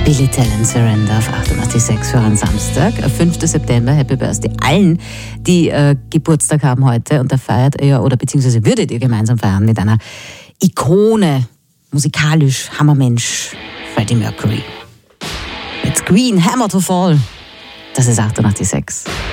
Billy Talent Surrender auf 88.6 für einen Samstag, 5. September. Happy Birthday allen, die Geburtstag haben heute. Und da feiert ihr, oder beziehungsweise würdet ihr gemeinsam feiern mit einer Ikone, musikalisch Hammermensch, Freddie Mercury. It's Green, Hammer to Fall. Das ist 88.6.